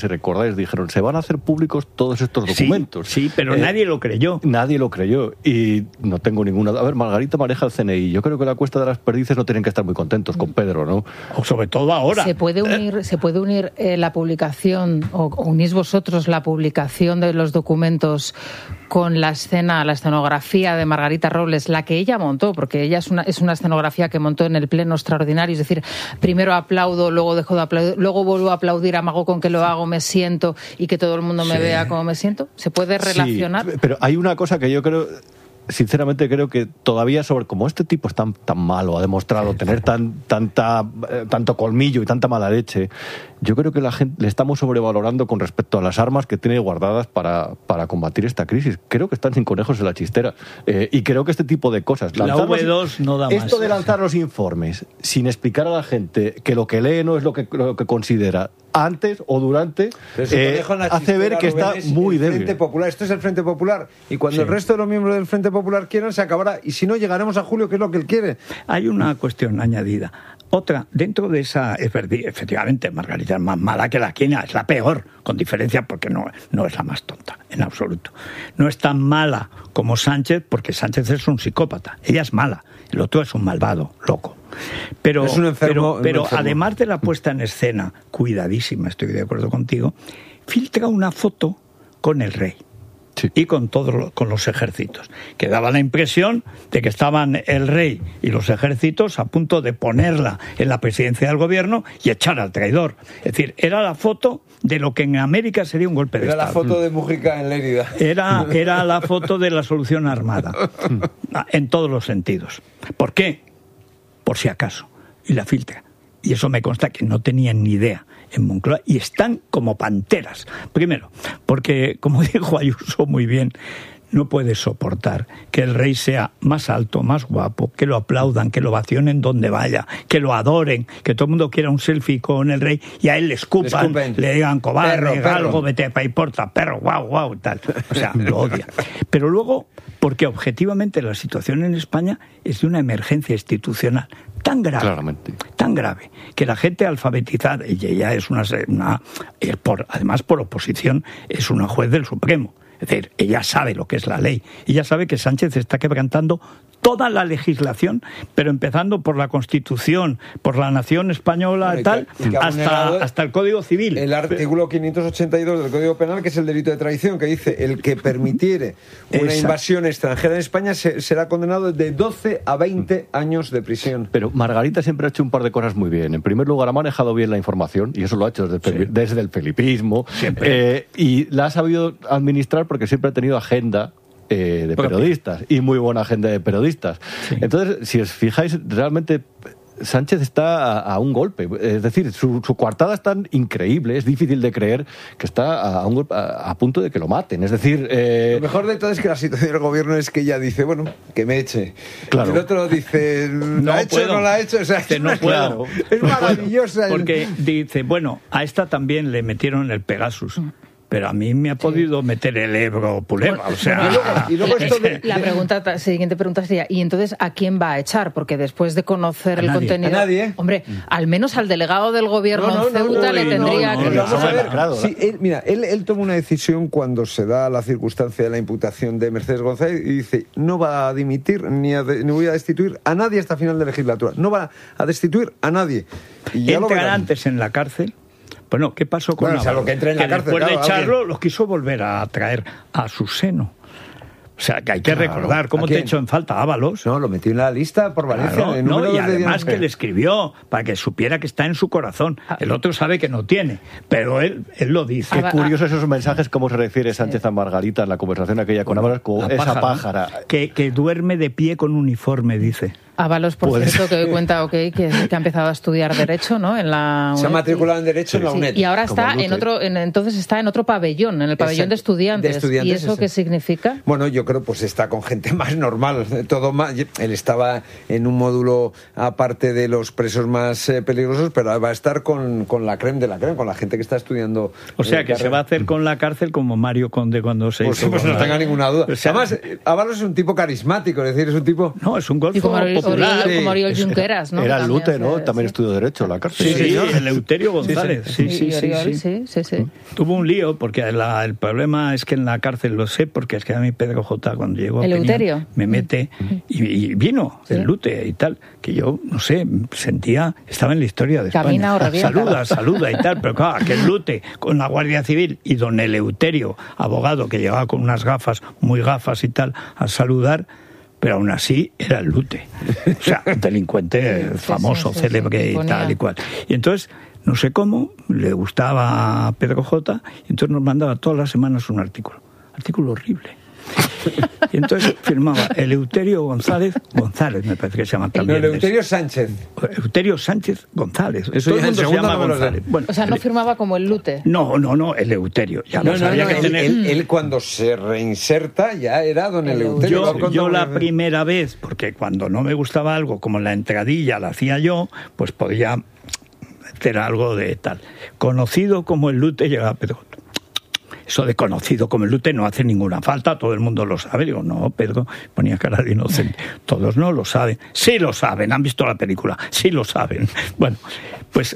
Si recordáis, dijeron, se van a hacer públicos todos estos documentos. Sí, pero nadie lo creyó. Nadie lo creyó. Y no tengo ninguna... A ver, Margarita maneja el CNI. Yo creo que la Cuesta de las Perdices no tienen que estar muy contentos con Pedro, ¿no? O sobre todo ahora. ¿Se puede unir la publicación, o unís vosotros la publicación de los documentos con la escenografía de Margarita Robles, la que ella montó? Porque ella es una escenografía que montó en el Pleno Extraordinario. Es decir, primero aplaudo, luego dejo de aplaudir, luego vuelvo a aplaudir, amago con que lo hago, me siento y que todo el mundo me vea cómo me siento. ¿Se puede relacionar? Sí, pero hay una cosa que yo creo... Sinceramente creo que todavía como este tipo es tan malo, ha demostrado tener tanto colmillo y tanta mala leche, yo creo que la gente le estamos sobrevalorando con respecto a las armas que tiene guardadas para combatir esta crisis. Creo que están sin conejos en la chistera. Y creo que este tipo de cosas... La V2 no da más. Esto de lanzar los informes sin explicar a la gente que lo que lee no es lo que considera antes o durante, hace ver que está muy débil. Frente Popular. Esto es el Frente Popular. Y cuando el resto de los miembros del Frente Popular quieran, se acabará. Y si no, llegaremos a julio, que es lo que él quiere. Hay una cuestión añadida. Otra, dentro de esa, efectivamente, Margarita es más mala que la quina, es la peor, con diferencia, porque no es la más tonta, en absoluto. No es tan mala como Sánchez, porque Sánchez es un psicópata. Ella es mala, el otro es un malvado, loco. Pero, es un enfermo, pero además de la puesta en escena, cuidadísima, estoy de acuerdo contigo, filtra una foto con el rey. Sí. Y con los ejércitos, que daba la impresión de que estaban el rey y los ejércitos a punto de ponerla en la presidencia del gobierno y echar al traidor. Es decir, era la foto de lo que en América sería un golpe de Estado. Era la foto de Mujica en Lérida. Era la foto de la solución armada, en todos los sentidos. ¿Por qué? Por si acaso. Y la filtra. Y eso me consta que no tenían ni idea en Moncloa y están como panteras. Primero, porque, como dijo Ayuso muy bien, no puede soportar que el rey sea más alto, más guapo, que lo aplaudan, que lo vacionen donde vaya, que lo adoren, que todo el mundo quiera un selfie con el rey y a él le escupan, le digan cobarde, galgo, vete pa' y porta, perro, guau, tal. O sea, lo odia. Pero luego, porque objetivamente la situación en España es de una emergencia institucional tan grave, que la gente alfabetizada, y ella es además por oposición, es una juez del Supremo. Es decir, ella sabe lo que es la ley. Ella sabe que Sánchez está quebrantando toda la legislación, pero empezando por la Constitución, por la nación española y tal, hasta el Código Civil. El artículo 582 del Código Penal, que es el delito de traición, que dice: el que permitiere una invasión extranjera en España será condenado de 12 a 20 años de prisión. Pero Margarita siempre ha hecho un par de cosas muy bien. En primer lugar, ha manejado bien la información, y eso lo ha hecho desde el felipismo, y la ha sabido administrar porque siempre ha tenido agenda de periodistas, y muy buena agenda de periodistas. Sí. Entonces, si os fijáis, realmente Sánchez está a un golpe. Es decir, su coartada es tan increíble, es difícil de creer que está a punto de que lo maten. Es decir... Lo mejor de todo es que la situación del gobierno es que ella dice, bueno, que me eche. Claro. El otro dice, ¿la ha hecho o no la ha hecho? O sea, no puedo. Es maravillosa. Porque dice, bueno, a esta también le metieron el Pegasus. Pero a mí me ha podido meter el Ebro Puleva, o sea... Y luego esto La siguiente pregunta sería, ¿y entonces a quién va a echar? Porque después de conocer el contenido... A nadie. Hombre, al menos al delegado del gobierno en Ceuta le tendría que... Vamos a ver, sí, él toma una decisión cuando se da la circunstancia de la imputación de Mercedes González y dice, no va a dimitir ni voy a destituir a nadie hasta final de legislatura. No va a destituir a nadie. Y ya entran antes en la cárcel. Bueno, ¿qué pasó con Ábalos? Que después de echarlo, los quiso volver a traer a su seno. O sea, que hay que recordar cómo te echó en falta Ábalos. No, lo metió en la lista por Valencia. Claro, y además que le escribió para que supiera que está en su corazón. El otro sabe que no tiene, pero él lo dice. Qué curioso esos mensajes, cómo se refiere Sánchez a Margarita en la conversación aquella con Ábalos, con esa pájara. Que duerme de pie con uniforme, dice. Ábalos, por cierto, que hoy cuenta que ha empezado a estudiar Derecho, ¿no? Se ha matriculado en Derecho en la UNED. Y ahora está entonces está en otro pabellón, en el pabellón de estudiantes. ¿Y eso qué significa? Bueno, yo creo pues está con gente más normal, todo más. Él estaba en un módulo aparte de los presos más peligrosos, pero va a estar con la creme de la creme, con la gente que está estudiando. O sea, que se va a hacer con la cárcel como Mario Conde cuando se hizo. Pues no tenga ninguna duda. O sea, además, Ábalos es un tipo carismático, es decir, es un tipo... No, es un golfo popular. Como Oriol Junqueras, ¿no? Era el También, Lute, o ¿no? sea, También sí. estudió Derecho en la cárcel. Sí, sí, Eleuterio González. Sí. Sí. Tuvo un lío porque el problema es que en la cárcel, lo sé, porque es que a mí Pedro J. cuando llegó a Eleuterio. Peña, me mete y vino el Lute y tal, que yo, no sé, sentía, estaba en la historia de España. Camina o revienta. Saluda y tal, pero claro, aquel Lute con la Guardia Civil y don Eleuterio, abogado, que llevaba con unas gafas, muy gafas y tal, a saludar, pero aún así era el Lute. O sea, un delincuente famoso, célebre y tal y cual. Y entonces, no sé cómo, le gustaba a Pedro J. y entonces nos mandaba todas las semanas un artículo horrible. Y entonces firmaba Eleuterio González me parece que se llama también. No, Eleuterio Sánchez. Eleuterio Sánchez González. Eso todo ya el mundo en se llama segunda no me lo sé. González. Bueno, O sea, no firmaba como el Lute. no, Eleuterio. Ya no, había que tener. Él cuando se reinserta ya era don Eleuterio. Yo la primera vez, porque cuando no me gustaba algo, como la entradilla la hacía yo, pues podía hacer algo de tal. Conocido como el Lute llegaba Pedro. Eso de conocido como el Lute no hace ninguna falta, todo el mundo lo sabe. Digo, no, Pedro, ponía cara de inocente. Todos no lo saben. Sí lo saben, han visto la película, sí lo saben. Bueno, pues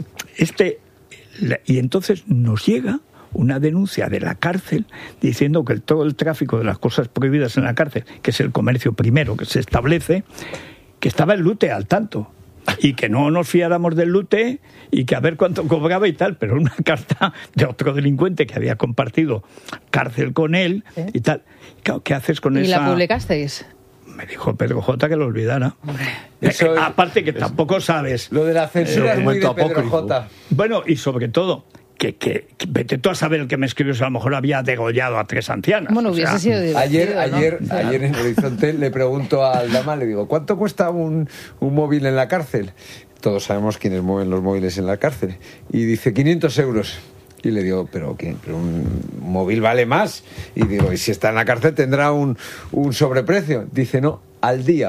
y entonces nos llega una denuncia de la cárcel diciendo que todo el tráfico de las cosas prohibidas en la cárcel, que es el comercio primero que se establece, que estaba el Lute al tanto. Y que no nos fiáramos del Lute y que a ver cuánto cobraba y tal, pero una carta de otro delincuente que había compartido cárcel con él y tal. Claro, ¿qué haces con esa? ¿Y la publicasteis? Me dijo Pedro J. que lo olvidara. Eso aparte que tampoco sabes. Lo de la censura es muy de Pedro J. Bueno, y sobre todo que vete tú a saber el que me escribió, si a lo mejor había degollado a 3 ancianas. Bueno, hubiese sido divertido, ayer en Horizonte le pregunto al Dama, le digo, ¿cuánto cuesta un móvil en la cárcel? Todos sabemos quiénes mueven los móviles en la cárcel. Y dice, 500 euros. Y le digo, ¿pero qué? ¿Pero un móvil vale más? Y digo, ¿y si está en la cárcel tendrá un sobreprecio? Dice, no, al día.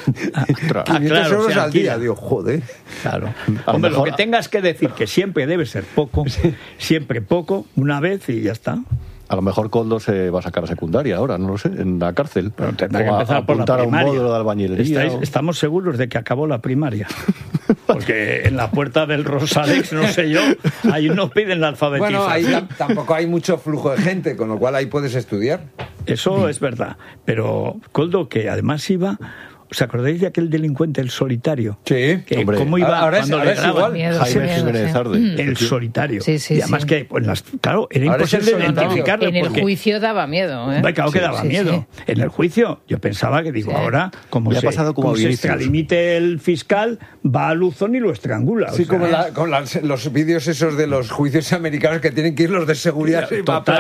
500 euros al día. Digo, joder. Claro. Hombre, lo que tengas que decir, que siempre debe ser poco, siempre poco, una vez y ya está. A lo mejor Koldo se va a sacar a secundaria ahora, no lo sé, en la cárcel. Pero tendrá que empezar por la primaria. A un módulo de albañilería. Estamos seguros de que acabó la primaria. Porque en la puerta del Rosalex, no sé yo, ahí nos piden la alfabetización. Bueno, ahí tampoco hay mucho flujo de gente, con lo cual ahí puedes estudiar. Eso es verdad. Pero Koldo, que además iba... ¿Os acordáis de aquel delincuente, el solitario? Sí, que hombre. ¿Cómo iba ahora cuando es le graban? Miedo, Jaime Jiménez Arde. El solitario. Sí, y además que, pues, claro, era Ahora es el imposible solitario. identificarlo. En el porque, juicio daba miedo, ¿eh? claro que daba miedo. En el juicio yo pensaba que, digo, ahora, como Le ha pasado como se Vinicius. extralimite el fiscal, va a Luzón y lo estrangula. Sí, o sea, como los vídeos esos de los juicios americanos que tienen que ir los de seguridad.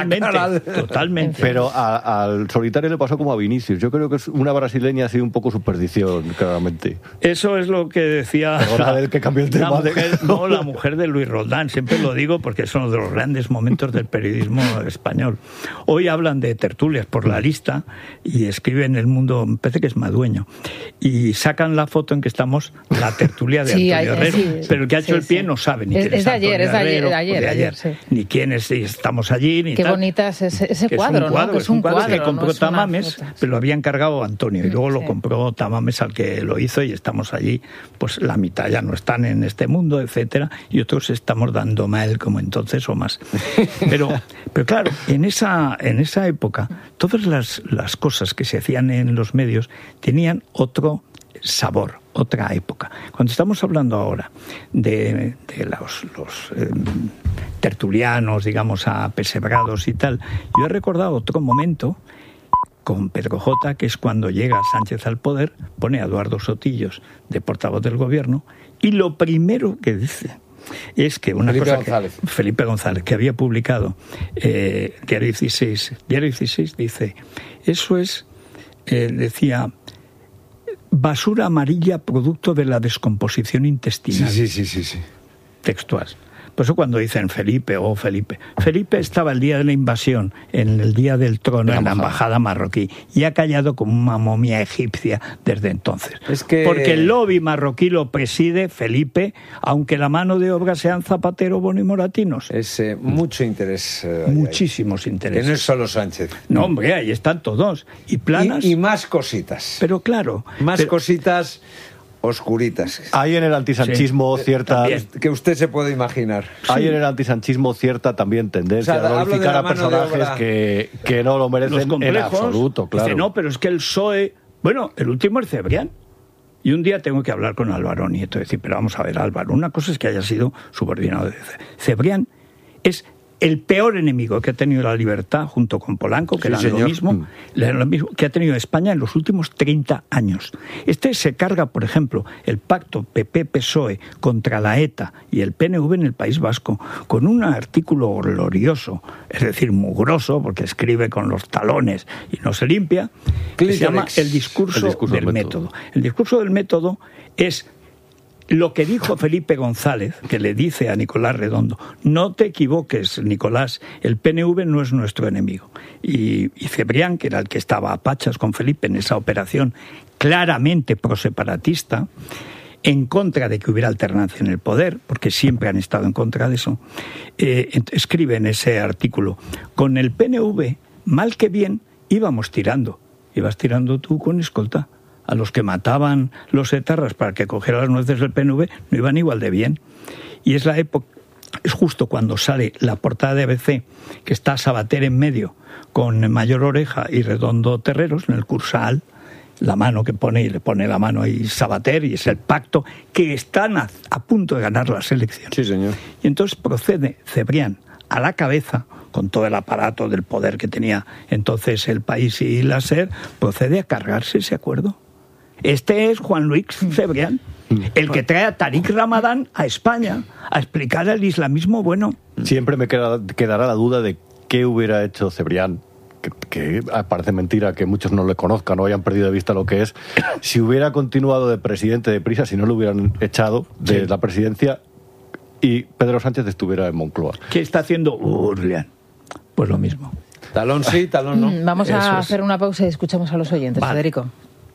Totalmente. Pero al solitario le pasó como a Vinicius. Yo creo que es una brasileña así un poco superstición, claramente. Eso es lo que decía Perdona, el que cambió el tema la mujer de Luis Roldán. Siempre lo digo porque es uno de los grandes momentos del periodismo español. Hoy hablan de tertulias por la lista y escriben El Mundo, me parece que es Madueño, y sacan la foto en que estamos la tertulia de Antonio Herrero. Pero el que ha hecho el pie no sabe ni quién es de ayer, Antonio de Herrero, ayer, ni quién es, si estamos allí, ni Qué tal. bonita es ese cuadro, ¿no? Que Es un cuadro que ¿no? compró Es una Tamames, foto. pero lo había encargado Antonio y luego lo Sí. compró Tamames al que lo hizo y estamos allí, pues la mitad ya no están en este mundo, etcétera, y otros estamos dando mal como entonces o más. Pero claro, en esa época todas las cosas que se hacían en los medios tenían otro sabor, otra época. Cuando estamos hablando ahora de los tertulianos, digamos, apesebrados y tal, yo he recordado otro momento con Pedro J., que es cuando llega Sánchez al poder, pone a Eduardo Sotillos de portavoz del gobierno, y lo primero que dice es que Felipe González, que había publicado Diario 16 dice, eso es, decía, basura amarilla producto de la descomposición intestinal. Sí. Textual. Por eso cuando dicen Felipe estaba el día de la invasión, en el día del trono, en la embajada marroquí, y ha callado como una momia egipcia desde entonces. Porque el lobby marroquí lo preside Felipe, aunque la mano de obra sean Zapatero, Bono y Moratinos. Es mucho interés. Muchísimos intereses. Que no es solo Sánchez. No, hombre, ahí están todos. Y Planas. Y más cositas. Pero claro. Cositas. oscuritas. Hay en el antisanchismo cierta... Que usted se puede imaginar. Hay en el antisanchismo cierta también tendencia a glorificar a personajes que no lo merecen en absoluto, claro. Dice, no, pero es que el PSOE... Bueno, el último es Cebrián. Y un día tengo que hablar con Álvaro Nieto y decir, pero vamos a ver, Álvaro, una cosa es que haya sido subordinado de Cebrián. Es el peor enemigo que ha tenido la libertad, junto con Polanco, que era lo mismo que ha tenido España en los últimos 30 años. Este se carga, por ejemplo, el pacto PP-PSOE contra la ETA y el PNV en el País Vasco, con un artículo glorioso, es decir, mugroso, porque escribe con los talones y no se limpia, que se llama El discurso del método. El discurso del método es lo que dijo Felipe González, que le dice a Nicolás Redondo, no te equivoques, Nicolás, el PNV no es nuestro enemigo. Y Cebrián, que era el que estaba a pachas con Felipe en esa operación claramente proseparatista, en contra de que hubiera alternancia en el poder, porque siempre han estado en contra de eso, escribe en ese artículo, con el PNV, mal que bien, íbamos tirando. Ibas tirando tú con escolta. A los que mataban los etarras para que cogieran las nueces del PNV no iban igual de bien. Y es la época, es justo cuando sale la portada de ABC, que está Sabater en medio, con Mayor Oreja y Redondo Terreros, en el Cursal, la mano que pone, y le pone la mano ahí Sabater, y es el pacto, que están a punto de ganar las elecciones. Sí, señor. Y entonces procede Cebrián a la cabeza, con todo el aparato del poder que tenía entonces el país y la SER, procede a cargarse ese acuerdo. Este es Juan Luis Cebrián, el que trae a Tariq Ramadán a España a explicar el islamismo bueno. Siempre me quedará la duda de qué hubiera hecho Cebrián, que parece mentira que muchos no le conozcan o hayan perdido de vista lo que es, si hubiera continuado de presidente deprisa, si no lo hubieran echado de la presidencia y Pedro Sánchez estuviera en Moncloa. ¿Qué está haciendo Urlián? Pues lo mismo. Talón sí, talón no. Vamos a hacer una pausa y escuchamos a los oyentes, vale. Federico.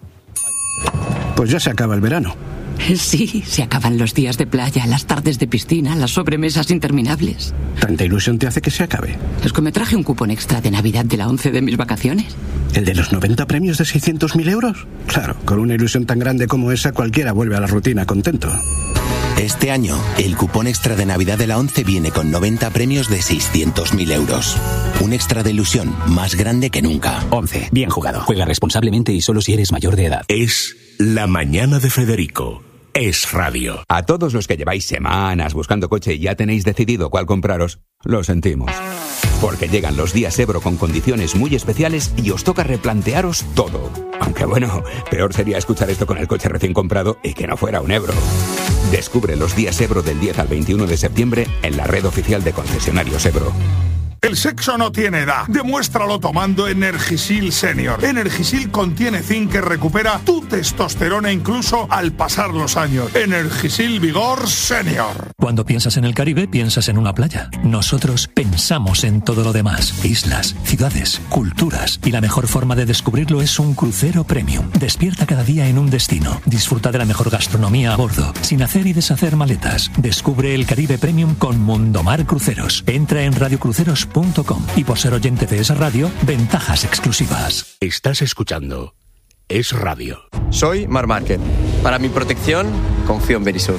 Pues ya se acaba el verano. Sí, se acaban los días de playa, las tardes de piscina, las sobremesas interminables. ¿Tanta ilusión te hace que se acabe? Es que me traje un cupón extra de Navidad de la 11 de mis vacaciones. ¿El de los 90 premios de 600.000 euros? Claro, con una ilusión tan grande como esa, cualquiera vuelve a la rutina contento. Este año, el cupón extra de Navidad de la 11 viene con 90 premios de 600.000 euros. Un extra de ilusión más grande que nunca. 11. Bien jugado. Juega responsablemente y solo si eres mayor de edad. Es La Mañana de Federico. Es radio. A todos los que lleváis semanas buscando coche y ya tenéis decidido cuál compraros, lo sentimos. Porque llegan los días Ebro con condiciones muy especiales y os toca replantearos todo. Aunque bueno, peor sería escuchar esto con el coche recién comprado y que no fuera un Ebro. Descubre los días Ebro del 10 al 21 de septiembre en la red oficial de concesionarios Ebro. El sexo no tiene edad. Demuéstralo tomando Energisil Senior. Energisil contiene zinc que recupera tu testosterona incluso al pasar los años. Energisil Vigor Senior. Cuando piensas en el Caribe, piensas en una playa. Nosotros pensamos en todo lo demás. Islas, ciudades, culturas. Y la mejor forma de descubrirlo es un crucero premium. Despierta cada día en un destino. Disfruta de la mejor gastronomía a bordo, sin hacer y deshacer maletas. Descubre el Caribe Premium con Mundomar Cruceros. Entra en radiocruceros.com y por ser oyente de esa radio, ventajas exclusivas. Estás escuchando Es Radio. Soy Mar Márquez. Para mi protección, confío en Verisur.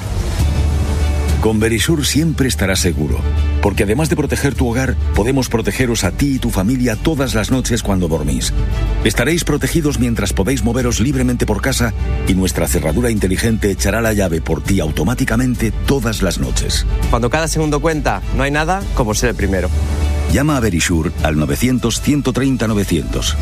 Con Verisur siempre estarás seguro, porque además de proteger tu hogar, podemos protegeros a ti y tu familia todas las noches cuando dormís. Estaréis protegidos mientras podéis moveros libremente por casa y nuestra cerradura inteligente echará la llave por ti automáticamente todas las noches. Cuando cada segundo cuenta, no hay nada como ser el primero. Llama a Verisur al 900-130-900.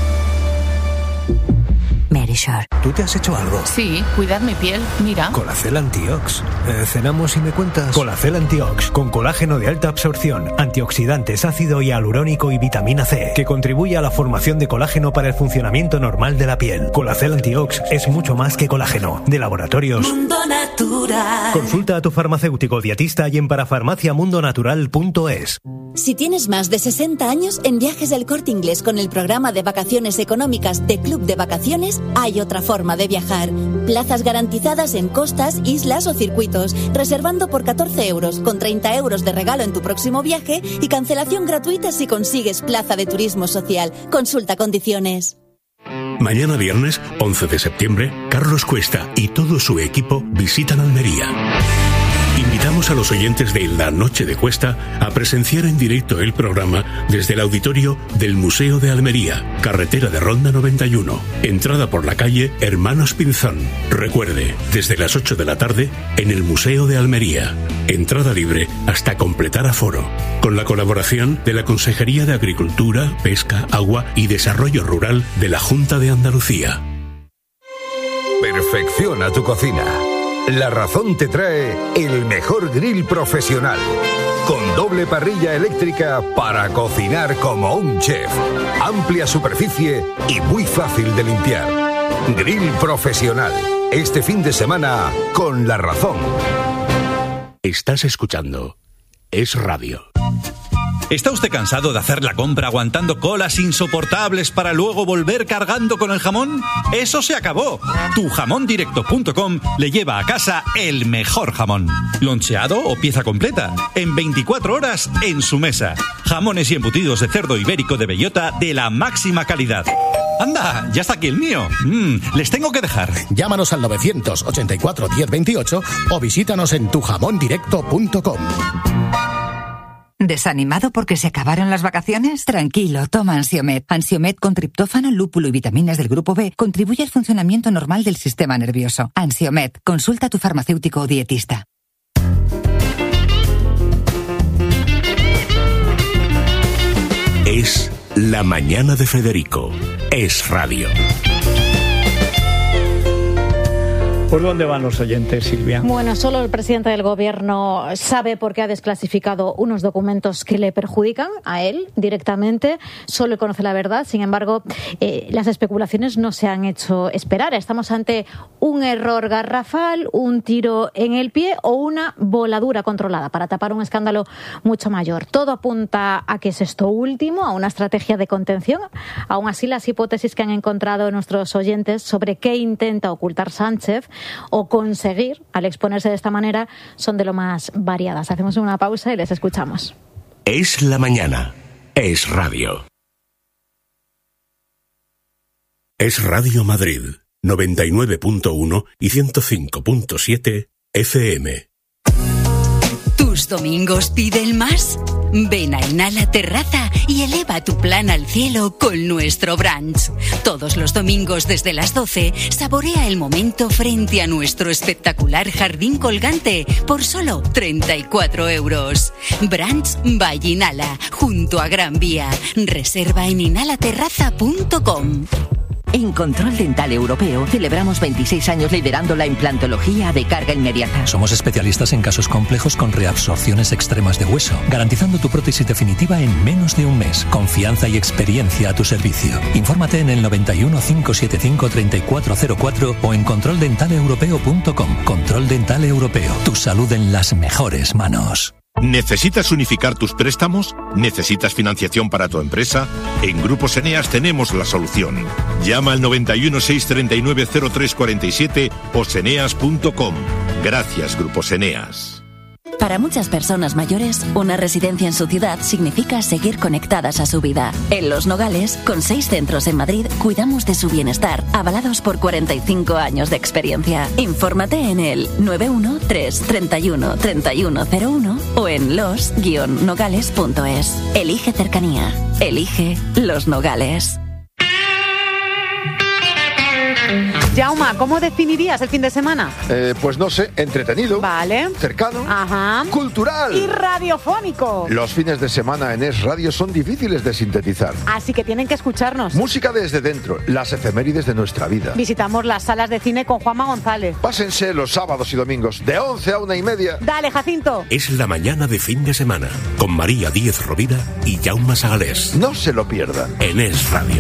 Verisur. ¿Tú te has hecho algo? Sí, cuidad mi piel, mira. Colacel Antiox. Cenamos y me cuentas. Colacel Antiox, con colágeno de alta absorción, antioxidantes, ácido hialurónico y vitamina C, que contribuye a la formación de colágeno para el funcionamiento normal de la piel. Colacel Antiox es mucho más que colágeno. De Laboratorios Mundo Natural. Consulta a tu farmacéutico dietista y en parafarmaciamundonatural.es. Si tienes más de 60 años, en Viajes del Corte Inglés con el programa de vacaciones económicas de Club de Vacaciones, hay otra forma de viajar. Plazas garantizadas en costas, islas o circuitos, reservando por 14 euros, con 30 euros de regalo en tu próximo viaje y cancelación gratuita si consigues plaza de turismo social. Consulta condiciones. Mañana viernes, 11 de septiembre, Carlos Cuesta y todo su equipo visitan Almería. Invitamos a los oyentes de La Noche de Cuesta a presenciar en directo el programa desde el auditorio del Museo de Almería, carretera de Ronda 91, entrada por la calle Hermanos Pinzón. Recuerde, desde las 8 de la tarde en el Museo de Almería. Entrada libre hasta completar aforo. Con la colaboración de la Consejería de Agricultura, Pesca, Agua y Desarrollo Rural de la Junta de Andalucía. Perfecciona tu cocina. La Razón te trae el mejor grill profesional, con doble parrilla eléctrica para cocinar como un chef, amplia superficie y muy fácil de limpiar. Grill profesional, este fin de semana con La Razón. Estás escuchando Es Radio. ¿Está usted cansado de hacer la compra aguantando colas insoportables para luego volver cargando con el jamón? ¡Eso se acabó! Tujamondirecto.com le lleva a casa el mejor jamón. Loncheado o pieza completa. En 24 horas en su mesa. Jamones y embutidos de cerdo ibérico de bellota de la máxima calidad. ¡Anda! ¡Ya está aquí el mío! Les tengo que dejar. Llámanos al 984 1028 o visítanos en tujamondirecto.com. ¿Desanimado porque se acabaron las vacaciones? Tranquilo, toma Ansiomed. Ansiomed con triptófano, lúpulo y vitaminas del grupo B contribuye al funcionamiento normal del sistema nervioso. Ansiomed, consulta a tu farmacéutico o dietista. Es La Mañana de Federico. Es Radio. ¿Por dónde van los oyentes, Silvia? Bueno, solo el presidente del gobierno sabe por qué ha desclasificado unos documentos que le perjudican a él directamente. Solo conoce la verdad. Sin embargo, las especulaciones no se han hecho esperar. Estamos ante un error garrafal, un tiro en el pie o una voladura controlada para tapar un escándalo mucho mayor. Todo apunta a que es esto último, a una estrategia de contención. Aún así, las hipótesis que han encontrado nuestros oyentes sobre qué intenta ocultar Sánchez o conseguir al exponerse de esta manera son de lo más variadas. Hacemos una pausa y les escuchamos. Es la mañana. Es Radio. Es Radio Madrid, 99.1 y 105.7 FM. ¿Tus domingos piden más? Ven a Inhala Terraza y eleva tu plan al cielo con nuestro brunch. Todos los domingos desde las 12, saborea el momento frente a nuestro espectacular jardín colgante por solo 34 €. Brunch by Inhala, junto a Gran Vía. Reserva en inhalaterraza.com. En Control Dental Europeo celebramos 26 años liderando la implantología de carga inmediata. Somos especialistas en casos complejos con reabsorciones extremas de hueso, garantizando tu prótesis definitiva en menos de un mes. Confianza y experiencia a tu servicio. Infórmate en el 91 575 3404 o en controldentaleuropeo.com. Control Dental Europeo. Tu salud en las mejores manos. ¿Necesitas unificar tus préstamos? ¿Necesitas financiación para tu empresa? En Grupos Eneas tenemos la solución. Llama al 91 639 0347 o seneas.com. Gracias, Grupos Eneas. Para muchas personas mayores, una residencia en su ciudad significa seguir conectadas a su vida. En Los Nogales, con 6 centros en Madrid, cuidamos de su bienestar, avalados por 45 años de experiencia. Infórmate en el 913 31 3101 o en los-nogales.es. Elige cercanía. Elige Los Nogales. Jauma, ¿cómo definirías el fin de semana? Pues no sé, entretenido. Vale. Cercano. Ajá. Cultural. Y radiofónico. Los fines de semana en Es Radio son difíciles de sintetizar. Así que tienen que escucharnos. Música desde dentro, las efemérides de nuestra vida. Visitamos las salas de cine con Juanma González. Pásense los sábados y domingos de 11 a 1:30. Dale, Jacinto. Es la mañana de fin de semana con María Díez Rovira y Jaume Sagalés. No se lo pierdan. En Es Radio.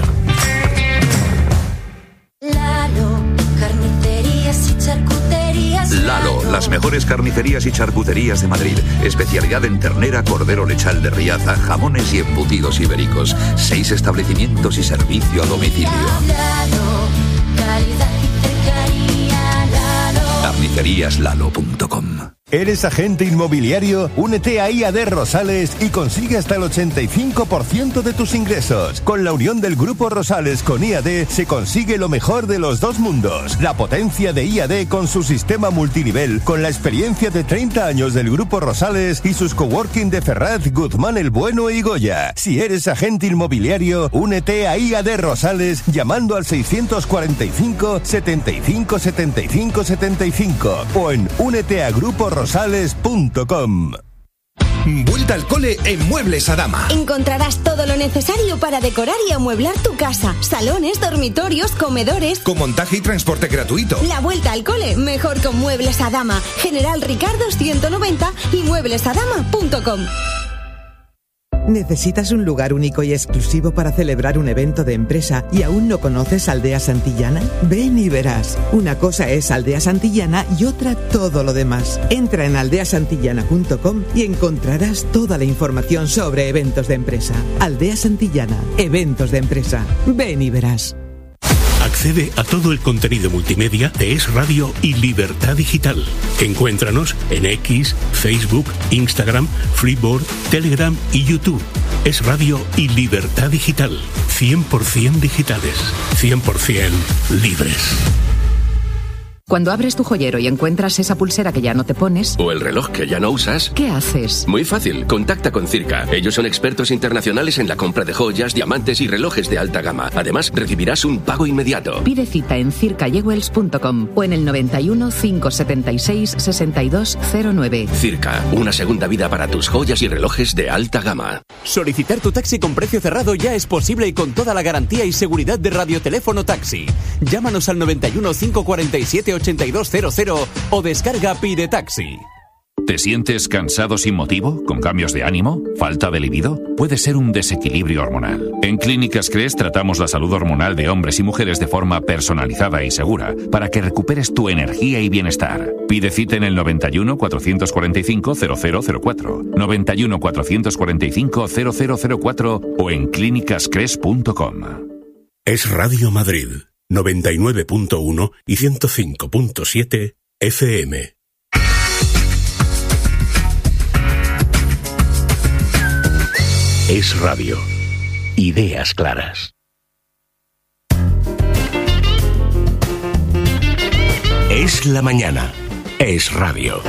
Carnicerías y charcuterías. Lalo, las mejores carnicerías y charcuterías de Madrid. Especialidad en ternera, cordero lechal de Riaza, jamones y embutidos ibéricos. 6 establecimientos y servicio a domicilio. Lalo, calidad y cercanía. Lalo. Carniceríaslalo.com. ¿Eres agente inmobiliario? Únete a IAD Rosales y consigue hasta el 85% de tus ingresos. Con la unión del Grupo Rosales con IAD se consigue lo mejor de los dos mundos. La potencia de IAD con su sistema multinivel, con la experiencia de 30 años del Grupo Rosales y sus coworking de Ferraz, Guzmán el Bueno y Goya. Si eres agente inmobiliario, únete a IAD Rosales llamando al 645 75 75 75 o en úneteagruporosales.com. Vuelta al cole en Muebles Adama. Encontrarás todo lo necesario para decorar y amueblar tu casa. Salones, dormitorios, comedores. Con montaje y transporte gratuito. La vuelta al cole mejor con Muebles Adama. General Ricardo 190 y mueblesadama.com. ¿Necesitas un lugar único y exclusivo para celebrar un evento de empresa y aún no conoces Aldea Santillana? Ven y verás. Una cosa es Aldea Santillana y otra todo lo demás. Entra en aldeasantillana.com y encontrarás toda la información sobre eventos de empresa. Aldea Santillana, eventos de empresa. Ven y verás. Accede a todo el contenido multimedia de Es Radio y Libertad Digital. Encuéntranos en X, Facebook, Instagram, Freeboard, Telegram y YouTube. Es Radio y Libertad Digital. 100% digitales. 100% libres. Cuando abres tu joyero y encuentras esa pulsera que ya no te pones... O el reloj que ya no usas... ¿Qué haces? Muy fácil, contacta con Circa. Ellos son expertos internacionales en la compra de joyas, diamantes y relojes de alta gama. Además, recibirás un pago inmediato. Pide cita en circajewels.com o en el 91 576 6209. Circa, una segunda vida para tus joyas y relojes de alta gama. Solicitar tu taxi con precio cerrado ya es posible y con toda la garantía y seguridad de Radioteléfono Taxi. Llámanos al 91 547 8200 o descarga Pide Taxi. ¿Te sientes cansado sin motivo? ¿Con cambios de ánimo? ¿Falta de libido? Puede ser un desequilibrio hormonal. En Clínicas Cres tratamos la salud hormonal de hombres y mujeres de forma personalizada y segura para que recuperes tu energía y bienestar. Pide cita en el 91 445 0004, 91 445 0004 o en clínicascres.com. Es Radio Madrid. 99.1 y 105.7 FM. Es Radio. Ideas claras. Es la mañana. Es Radio.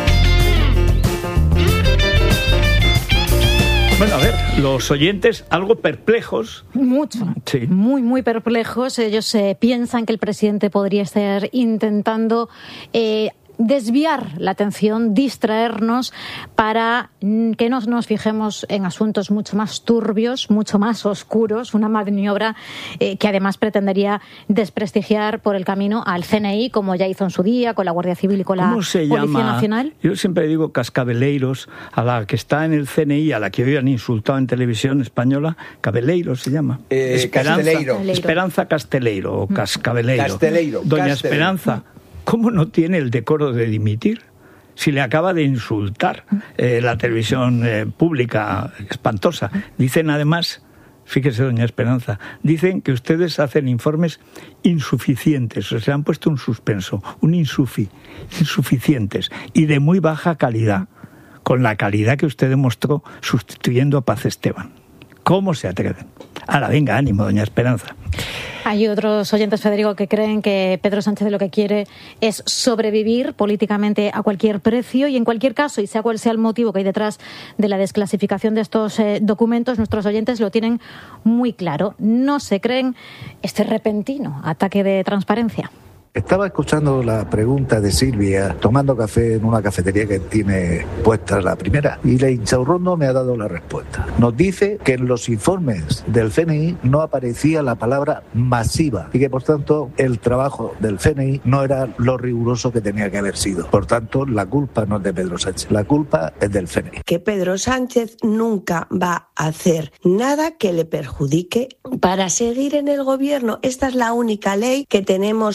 Bueno, a ver, los oyentes algo perplejos. Mucho. Sí. Muy perplejos. Ellos piensan que el presidente podría estar intentando desviar la atención, distraernos para que no nos fijemos en asuntos mucho más turbios, mucho más oscuros, una maniobra que además pretendería desprestigiar por el camino al CNI, como ya hizo en su día con la Guardia Civil y con la Policía Nacional. Yo siempre digo cascabeleiros a la que está en el CNI, a la que hoy han insultado en televisión española. Cabeleiro se llama. Esperanza Casteleiro o Cascabeleiro. Casteleiro. Doña Esperanza, ¿cómo no tiene el decoro de dimitir? Si le acaba de insultar la televisión pública, espantosa. Dicen además, fíjese doña Esperanza, dicen que ustedes hacen informes insuficientes, o sea, han puesto un suspenso, insuficientes y de muy baja calidad, con la calidad que usted demostró sustituyendo a Paz Esteban. ¿Cómo se atreven? Ahora, venga, ánimo, doña Esperanza. Hay otros oyentes, Federico, que creen que Pedro Sánchez lo que quiere es sobrevivir políticamente a cualquier precio y en cualquier caso, y sea cual sea el motivo que hay detrás de la desclasificación de estos documentos, nuestros oyentes lo tienen muy claro. No se creen este repentino ataque de transparencia. Estaba escuchando la pregunta de Silvia, tomando café en una cafetería que tiene puesta la primera, y la Inchaurrondo me ha dado la respuesta. Nos dice que en los informes del CNI no aparecía la palabra masiva y que por tanto el trabajo del CNI no era lo riguroso que tenía que haber sido. Por tanto, la culpa no es de Pedro Sánchez, la culpa es del CNI. Que Pedro Sánchez nunca va a hacer nada que le perjudique para seguir en el gobierno. Esta es la única ley que tenemos todos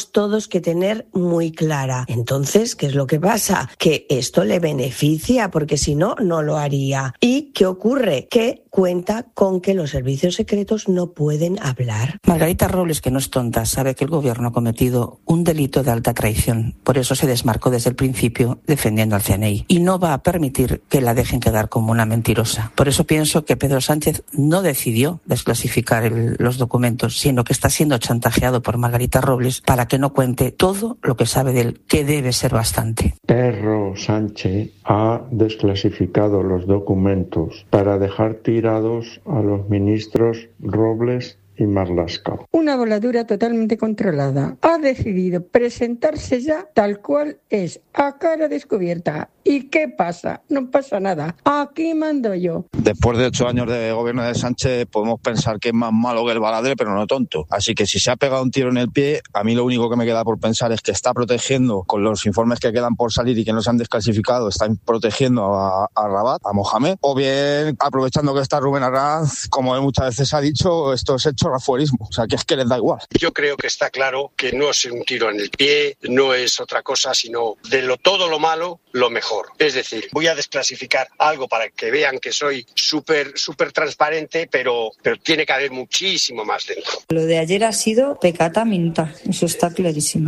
tenemos que tener muy clara. Entonces, ¿qué es lo que pasa? Que esto le beneficia, porque si no, no lo haría. ¿Y qué ocurre? Que cuenta con que los servicios secretos no pueden hablar. Margarita Robles, que no es tonta, sabe que el gobierno ha cometido un delito de alta traición. Por eso se desmarcó desde el principio defendiendo al CNI. Y no va a permitir que la dejen quedar como una mentirosa. Por eso pienso que Pedro Sánchez no decidió desclasificar los documentos, sino que está siendo chantajeado por Margarita Robles para que no cuente todo lo que sabe de él, que debe ser bastante. Pedro Sánchez ha desclasificado los documentos para dejar tirados a los ministros Robles y Marlaska. Una voladura totalmente controlada. Ha decidido presentarse ya tal cual es, a cara descubierta. ¿Y qué pasa? No pasa nada. Aquí mando yo. Después de 8 años de gobierno de Sánchez podemos pensar que es más malo que el Baladre, pero no tonto. Así que si se ha pegado un tiro en el pie, a mí lo único que me queda por pensar es que está protegiendo, con los informes que quedan por salir y que no se han desclasificado, están protegiendo a Rabat, a Mohamed, o bien aprovechando que está Rubén Arranz, como muchas veces ha dicho, esto es hecho rafuerismo. O sea, que es que les da igual. Yo creo que está claro que no es un tiro en el pie, no es otra cosa, sino de todo lo malo, lo mejor. Es decir, voy a desclasificar algo para que vean que soy súper transparente, pero tiene que haber muchísimo más dentro. Lo de ayer ha sido peccata minuta, eso está clarísimo.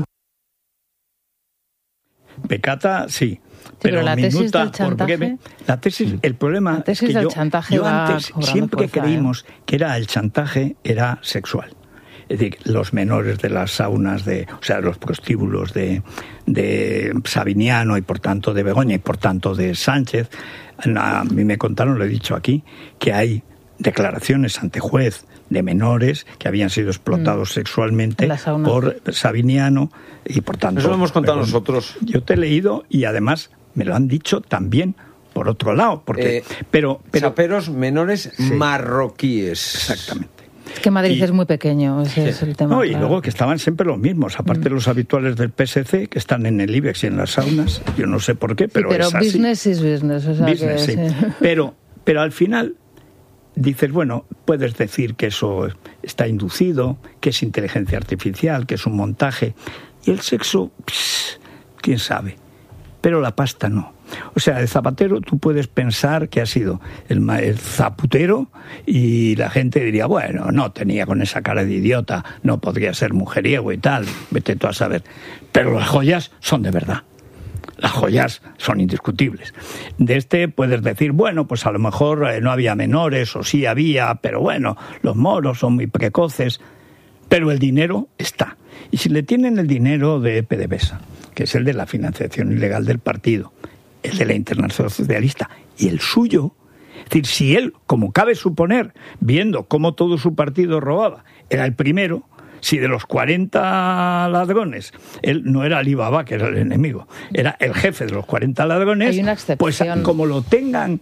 Peccata, sí. Pero la tesis del chantaje, la tesis, el problema es que yo antes siempre creímos que el chantaje era sexual. Es decir, los menores de las saunas, los prostíbulos de Sabiniano y por tanto de Begoña y por tanto de Sánchez, a mí me contaron, lo he dicho aquí, que hay declaraciones ante juez de menores que habían sido explotados sexualmente por Sabiniano y por tanto... Eso lo hemos contado nosotros. Yo te he leído y además me lo han dicho también por otro lado, porque... pero chaperos menores marroquíes. Exactamente. Es que Madrid es muy pequeño, ese es el tema. No, y luego que estaban siempre los mismos, aparte los habituales del PSC, que están en el IBEX y en las saunas, yo no sé por qué, pero es así. Business is business. O sea business, que, sí. Pero al final dices, bueno, puedes decir que eso está inducido, que es inteligencia artificial, que es un montaje, y el sexo, quién sabe, pero la pasta no. O sea, el Zapatero tú puedes pensar que ha sido el zaputero y la gente diría, bueno, no tenía con esa cara de idiota, no podría ser mujeriego y tal, vete tú a saber. Pero las joyas son de verdad. Las joyas son indiscutibles. De este puedes decir, bueno, pues a lo mejor no había menores o sí había, pero bueno, los moros son muy precoces. Pero el dinero está. Y si le tienen el dinero de PDVSA, que es el de la financiación ilegal del partido, el de la Internacional Socialista y el suyo, es decir, si él, como cabe suponer, viendo cómo todo su partido robaba, era el primero, si de los 40 ladrones, él no era Alibaba, que era el enemigo, era el jefe de los 40 ladrones, pues como tengan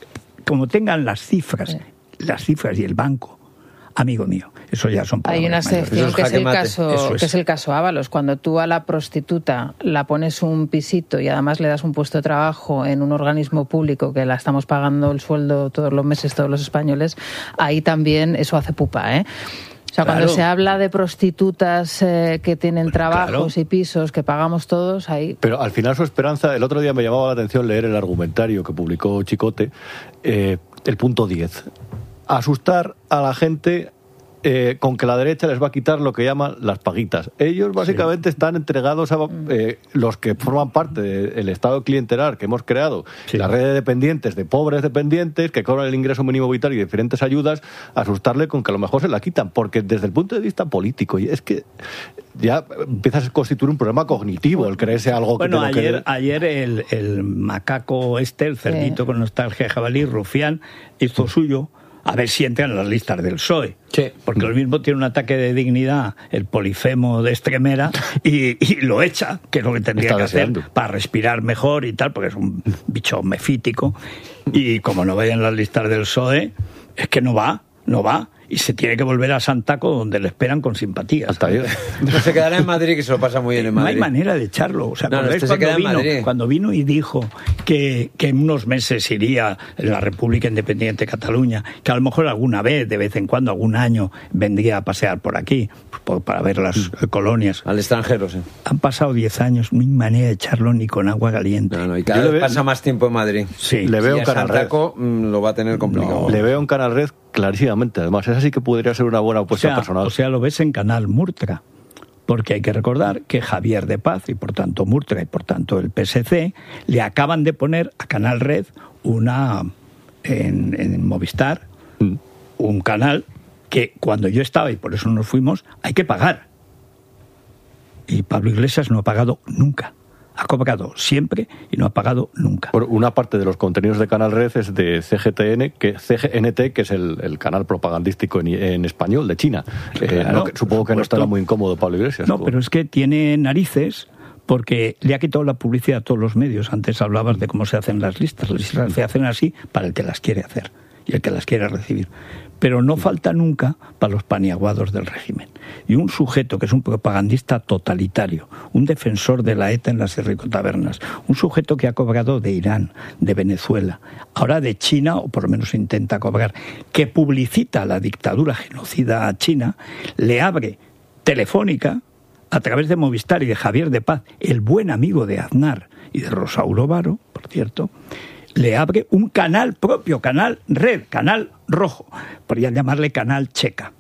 las cifras y el banco, amigo mío, eso ya son hay una excepción que es el caso Ábalos. Cuando tú a la prostituta la pones un pisito y además le das un puesto de trabajo en un organismo público que la estamos pagando el sueldo todos los meses todos los españoles, ahí también eso hace pupa, ¿eh? O sea, cuando se habla de prostitutas que tienen trabajos y pisos que pagamos todos, ahí... Pero al final su esperanza, el otro día me llamaba la atención leer el argumentario que publicó Chicote, el punto 10. Asustar a la gente con que la derecha les va a quitar lo que llaman las paguitas. Ellos básicamente están entregados a los que forman parte del estado clientelar que hemos creado, la red de dependientes, de pobres dependientes que cobran el ingreso mínimo vital y diferentes ayudas, asustarle con que a lo mejor se la quitan, porque desde el punto de vista político, y es que ya empieza a constituir un problema cognitivo el creerse algo que... Bueno, ayer el macaco el cerdito con nostalgia jabalí, Rufián, hizo suyo a ver si entran en las listas del PSOE. Sí. Porque lo mismo tiene un ataque de dignidad el polifemo de Estremera y lo echa, que es lo que tendría que hacer para respirar mejor y tal, porque es un bicho mefítico. Y como no vaya en las listas del PSOE, es que no va. y se tiene que volver a Santaco, donde le esperan con simpatía. Se quedará en Madrid, que se lo pasa muy bien en Madrid. No hay manera de echarlo. O sea, no, cuando vino y dijo que en unos meses iría en la República Independiente de Cataluña, que a lo mejor alguna vez, de vez en cuando, algún año, vendría a pasear por aquí, para ver las colonias. Al extranjero, sí. Han pasado 10 años, no hay manera de echarlo ni con agua caliente. No, y cada vez pasa más tiempo en Madrid. Sí. Le veo en Canal Red. Lo va a tener complicado. Le veo en Canal Red clarísimamente. Además, esa sí que podría ser una buena apuesta personal. O sea, lo ves en Canal Murtra. Porque hay que recordar que Javier de Paz, y por tanto Murtra, y por tanto el PSC, le acaban de poner a Canal Red en Movistar, un canal que cuando yo estaba, y por eso nos fuimos, hay que pagar. Y Pablo Iglesias no ha pagado nunca. Ha cobrado siempre y no ha pagado nunca. Por una parte de los contenidos de Canal Red es de CGTN, CGNT, que es el canal propagandístico en español de China. Claro, supongo que no estará muy incómodo Pablo Iglesias. No, pero es que tiene narices, porque le ha quitado la publicidad a todos los medios. Antes hablabas de cómo se hacen las listas. Las listas se hacen así para el que las quiere hacer y el que las quiere recibir. Pero no falta nunca para los paniaguados del régimen. Y un sujeto que es un propagandista totalitario, un defensor de la ETA en las ricotavernas, un sujeto que ha cobrado de Irán, de Venezuela, ahora de China, o por lo menos intenta cobrar, que publicita la dictadura genocida china, le abre Telefónica, a través de Movistar y de Javier de Paz, el buen amigo de Aznar y de Rosauro Varo, por cierto, le abre un canal propio, Canal Red, Canal Rojo, podrían llamarle Canal Checa.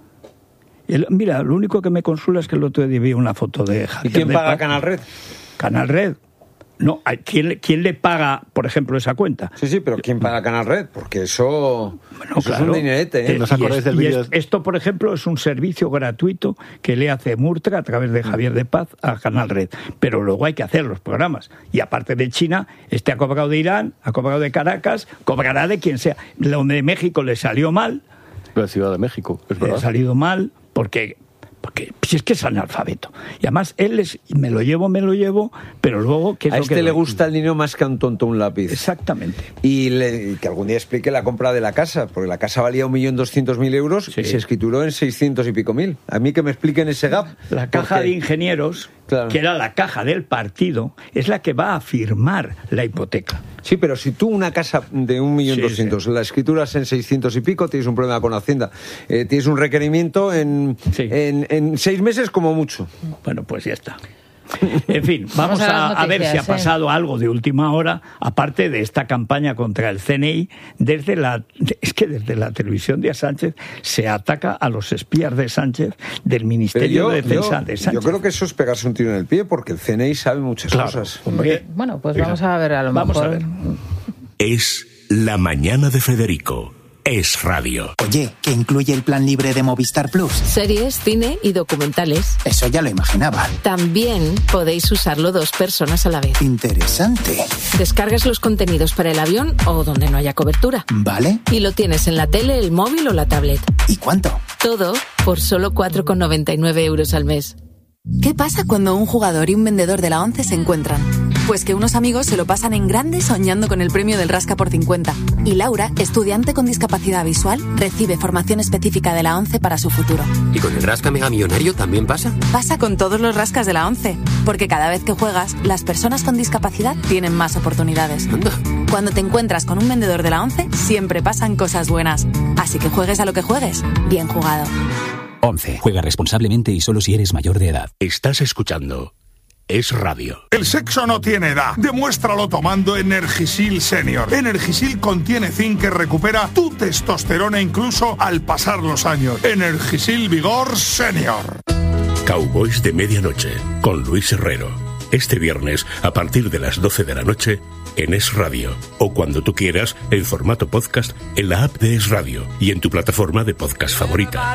Mira, lo único que me consuela es que el otro día vi una foto de Javier. ¿Y quién de paga Paz. Canal Red? Canal Red. No, ¿quién le paga, por ejemplo, esa cuenta? Sí, pero ¿quién paga Canal Red? Porque eso es un dinerete. ¿No os acordáis del vídeo? Esto, por ejemplo, es un servicio gratuito que le hace Murtra a través de Javier de Paz a Canal Red. Pero luego hay que hacer los programas. Y aparte de China, ha cobrado de Irán, ha cobrado de Caracas, cobrará de quien sea. Lo de México le salió mal. La Ciudad de México, es verdad. Le ha salido mal porque si es que es analfabeto. Y además él me lo llevo, pero luego... ¿qué es a lo este que le gusta el dinero más que a un tonto un lápiz. Exactamente. Y que algún día explique la compra de la casa, porque la casa valía 1.200.000 euros y se escrituró en 600 y pico mil. A mí que me expliquen ese gap. La caja de ingenieros, que era la caja del partido, es la que va a firmar la hipoteca. Sí, pero si tú una casa de 1.200.000 la escrituras en 600 y pico, tienes un problema con Hacienda. Tienes un requerimiento en 6 meses como mucho. Bueno, pues ya está. En fin, vamos a ver si ha pasado algo de última hora, aparte de esta campaña contra el CNI. Desde la televisión de Sánchez se ataca a los espías de Sánchez, del Ministerio de Defensa de Sánchez. Yo creo que eso es pegarse un tiro en el pie, porque el CNI sabe muchas cosas. Hombre, bueno, pues vamos a ver, a lo mejor. Vamos a ver. Es La Mañana de Federico. Es radio. Oye, ¿qué incluye el plan libre de Movistar Plus? Series, cine y documentales. Eso ya lo imaginaba. También podéis usarlo 2 personas a la vez. Interesante. Descargas los contenidos para el avión o donde no haya cobertura. Vale. Y lo tienes en la tele, el móvil o la tablet. ¿Y cuánto? Todo por solo 4,99 euros al mes. ¿Qué pasa cuando un jugador y un vendedor de la ONCE se encuentran? Pues que unos amigos se lo pasan en grande soñando con el premio del Rasca por 50. Y Laura, estudiante con discapacidad visual, recibe formación específica de la ONCE para su futuro. ¿Y con el Rasca Mega Millonario también pasa? Pasa con todos los rascas de la ONCE, porque cada vez que juegas, las personas con discapacidad tienen más oportunidades. Anda. Cuando te encuentras con un vendedor de la ONCE, siempre pasan cosas buenas. Así que juegues a lo que juegues, bien jugado. 11. Juega responsablemente y solo si eres mayor de edad. Estás escuchando Es Radio. El sexo no tiene edad. Demuéstralo tomando Energisil Senior. Energisil contiene zinc que recupera tu testosterona incluso al pasar los años. Energisil Vigor Senior. Cowboys de Medianoche, con Luis Herrero. Este viernes, a partir de las 12 de la noche, en Es Radio. O cuando tú quieras, en formato podcast, en la app de Es Radio y en tu plataforma de podcast favorita.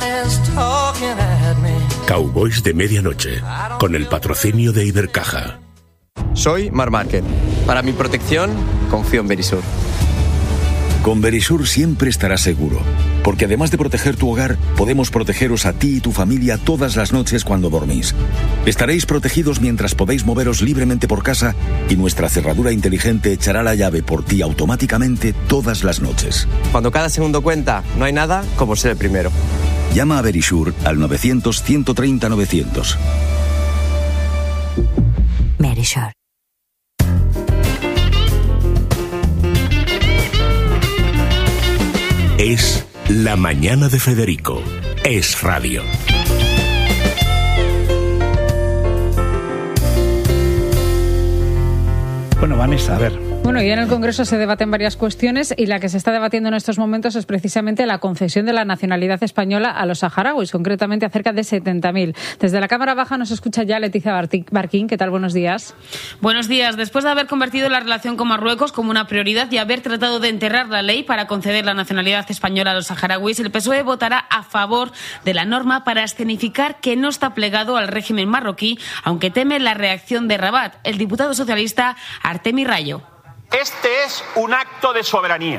Cowboys de Medianoche, con el patrocinio de Ibercaja. Soy Marc Márquez. Para mi protección, confío en Verisur. Con Verisur siempre estarás seguro, porque además de proteger tu hogar, podemos protegeros a ti y tu familia todas las noches cuando dormís. Estaréis protegidos mientras podéis moveros libremente por casa y nuestra cerradura inteligente echará la llave por ti automáticamente todas las noches. Cuando cada segundo cuenta, no hay nada como ser el primero. Llama a Verisure al 900-130-900. Verisure. Es La Mañana de Federico. Es radio. Bueno, Vanessa, a ver. Bueno, y en el Congreso se debaten varias cuestiones y la que se está debatiendo en estos momentos es precisamente la concesión de la nacionalidad española a los saharauis, concretamente a cerca de 70.000. Desde la Cámara Baja nos escucha ya Leticia Barquín. ¿Qué tal? Buenos días. Buenos días. Después de haber convertido la relación con Marruecos como una prioridad y haber tratado de enterrar la ley para conceder la nacionalidad española a los saharauis, el PSOE votará a favor de la norma para escenificar que no está plegado al régimen marroquí, aunque teme la reacción de Rabat. El diputado socialista Artemi Rayo. Este es un acto de soberanía,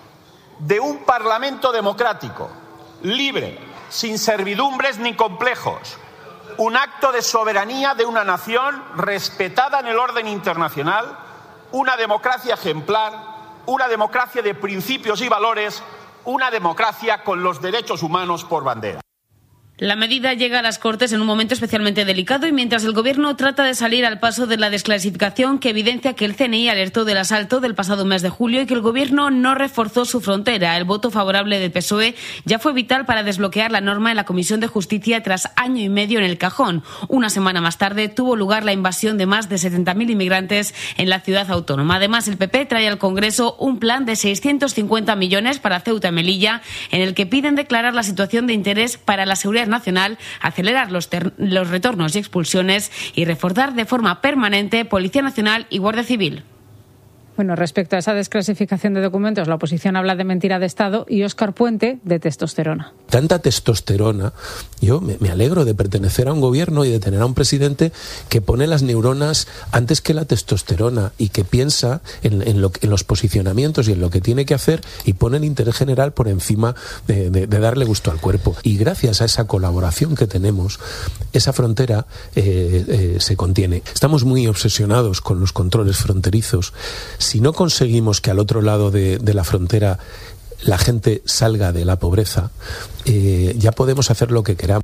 de un parlamento democrático, libre, sin servidumbres ni complejos. Un acto de soberanía de una nación respetada en el orden internacional, una democracia ejemplar, una democracia de principios y valores, una democracia con los derechos humanos por bandera. La medida llega a las Cortes en un momento especialmente delicado y mientras el Gobierno trata de salir al paso de la desclasificación que evidencia que el CNI alertó del asalto del pasado mes de julio y que el Gobierno no reforzó su frontera. El voto favorable del PSOE ya fue vital para desbloquear la norma en la Comisión de Justicia tras año y medio en el cajón. Una semana más tarde tuvo lugar la invasión de más de 70.000 inmigrantes en la ciudad autónoma. Además, el PP trae al Congreso un plan de 650 millones para Ceuta y Melilla en el que piden declarar la situación de interés para la seguridad nacional, acelerar los retornos y expulsiones y reforzar de forma permanente Policía Nacional y Guardia Civil. Bueno, respecto a esa desclasificación de documentos, la oposición habla de mentira de Estado y Óscar Puente de testosterona. Tanta testosterona, yo me alegro de pertenecer a un gobierno y de tener a un presidente que pone las neuronas antes que la testosterona y que piensa en los posicionamientos y en lo que tiene que hacer y pone el interés general por encima de darle gusto al cuerpo. Y gracias a esa colaboración que tenemos, esa frontera se contiene. Estamos muy obsesionados con los controles fronterizos. Si no conseguimos que al otro lado de la frontera la gente salga de la pobreza, ya podemos hacer lo que queramos.